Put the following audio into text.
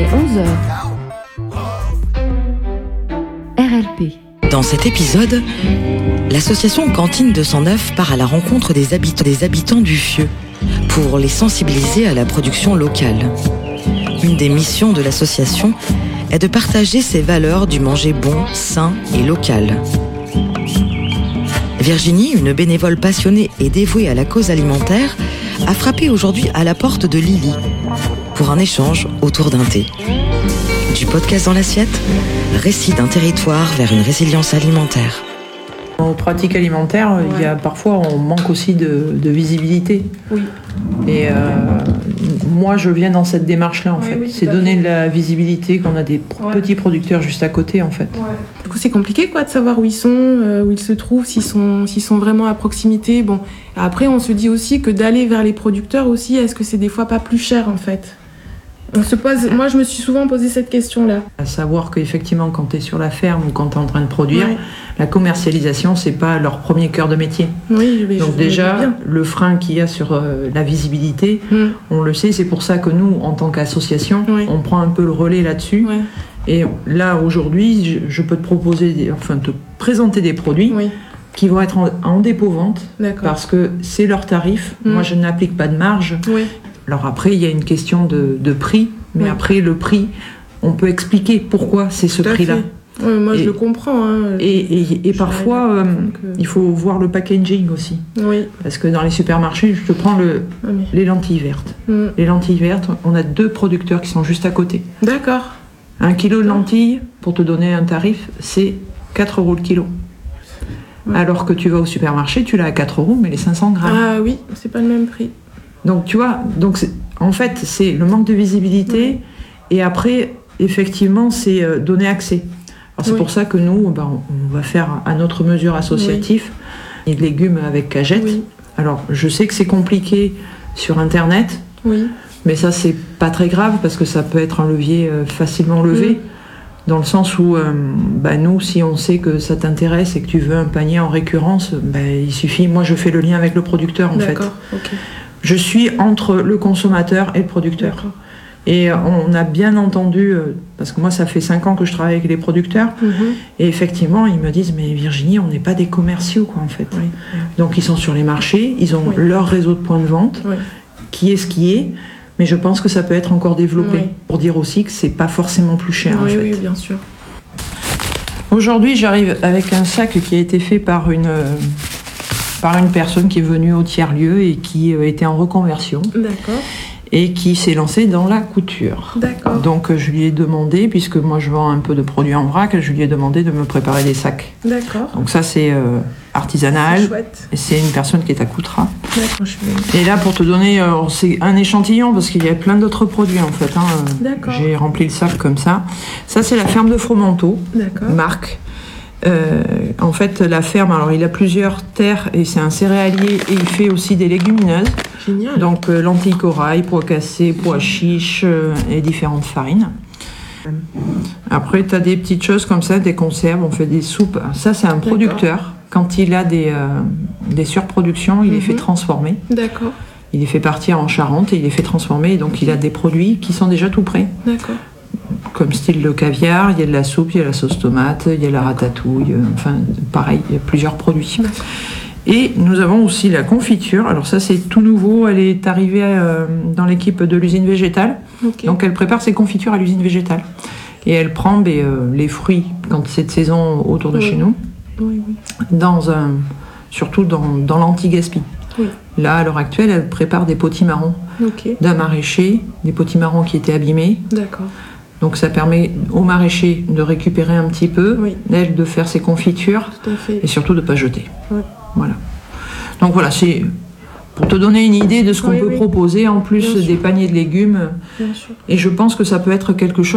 est 11h. RLP. Dans cet épisode, l'association Cantine 209 part à la rencontre des habitants du Fieux pour les sensibiliser à la production locale. Une des missions de l'association est de partager ses valeurs du manger bon, sain et local. Virginie, une bénévole passionnée et dévouée à la cause alimentaire, a frappé aujourd'hui à la porte de Lily pour un échange autour d'un thé. Du podcast dans l'assiette, récit d'un territoire vers une résilience alimentaire. Aux pratiques alimentaires, il y a parfois on manque aussi de visibilité. Oui. Et moi, je viens dans cette démarche-là, en fait. Oui, c'est donner de la visibilité qu'on a des petits producteurs juste à côté, en fait. Ouais. Du coup, c'est compliqué, quoi, de savoir où ils sont, où ils se trouvent, s'ils sont vraiment à proximité. Bon, après, on se dit aussi que d'aller vers les producteurs aussi, est-ce que c'est des fois pas plus cher, en fait ? Moi, je me suis souvent posé cette question-là. À savoir qu'effectivement, quand tu es sur la ferme ou quand tu es en train de produire, la commercialisation, c'est pas leur premier cœur de métier. Oui, donc déjà, le frein qu'il y a sur la visibilité, on le sait, c'est pour ça que nous, en tant qu'association, on prend un peu le relais là-dessus. Ouais. Et là, aujourd'hui, je peux te te présenter des produits qui vont être en dépôt-vente, parce que c'est leur tarif. Moi, je n'applique pas de marge. Oui. Alors après, il y a une question de prix, mais après, le prix, on peut expliquer pourquoi c'est ce prix-là. Ouais, moi, je le comprends. Hein. Et parfois, il faut voir le packaging aussi. Oui. Parce que dans les supermarchés, je te prends les lentilles vertes. Les lentilles vertes, on a 2 producteurs qui sont juste à côté. D'accord. 1 kilo de lentilles, pour te donner un tarif, c'est 4 € le kilo. Ouais. Alors que tu vas au supermarché, tu l'as à 4 €, mais les 500 grammes. Ah oui, c'est pas le même prix. Donc tu vois, en fait c'est le manque de visibilité et après effectivement c'est donner accès. Alors c'est pour ça que nous on va faire à notre mesure associatif et de légumes avec cagette. Oui. Alors je sais que c'est compliqué sur internet, mais ça c'est pas très grave parce que ça peut être un levier facilement levé. Dans le sens où, nous, si on sait que ça t'intéresse et que tu veux un panier en récurrence, il suffit, moi je fais le lien avec le producteur en fait. Okay. Je suis entre le consommateur et le producteur. D'accord. Et on a bien entendu, parce que moi ça fait 5 ans que je travaille avec les producteurs, et effectivement ils me disent mais Virginie, on n'est pas des commerciaux quoi en fait. Oui. Donc ils sont sur les marchés, ils ont leur réseau de points de vente, qui est ce qui est, mais je pense que ça peut être encore développé, pour dire aussi que c'est pas forcément plus cher en fait. Oui, bien sûr. Aujourd'hui j'arrive avec un sac qui a été fait par une personne qui est venue au tiers-lieu et qui était en reconversion. D'accord. Et qui s'est lancée dans la couture. D'accord. Donc je lui ai demandé, puisque moi je vends un peu de produits en vrac, je lui ai demandé de me préparer des sacs. D'accord. Donc ça c'est artisanal. C'est chouette. Et c'est une personne qui est à Coutras. D'accord. Et là pour te donner, c'est un échantillon parce qu'il y a plein d'autres produits en fait. D'accord. J'ai rempli le sac comme ça. Ça c'est la ferme de Fromenteau. D'accord. Marque. En fait, la ferme, alors il a plusieurs terres et c'est un céréalier et il fait aussi des légumineuses. Génial. Donc lentilles corail, pois cassés, pois chiches et différentes farines. Après, tu as des petites choses comme ça, des conserves, on fait des soupes. Ça, c'est un producteur. Quand il a des surproductions, il les fait transformer. D'accord. Il les fait partir en Charente et il les fait transformer. Donc, il a des produits qui sont déjà tout prêts. D'accord. Comme style le caviar, il y a de la soupe, il y a la sauce tomate, il y a la ratatouille, pareil, il y a plusieurs produits. D'accord. Et nous avons aussi la confiture, alors ça c'est tout nouveau, elle est arrivée dans l'équipe de l'usine végétale, donc elle prépare ses confitures à l'usine végétale. Et elle prend les fruits, quand c'est de saison autour de chez nous, surtout dans l'anti-gaspi. Oui. Là, à l'heure actuelle, elle prépare des potimarrons d'un maraîcher, des potimarrons qui étaient abîmés. D'accord. Donc ça permet aux maraîchers de récupérer un petit peu, elle de faire ses confitures et surtout de ne pas jeter. Oui. Voilà. Donc voilà, c'est pour te donner une idée de ce qu'on peut proposer en plus des paniers de légumes. Et je pense que ça peut être quelque chose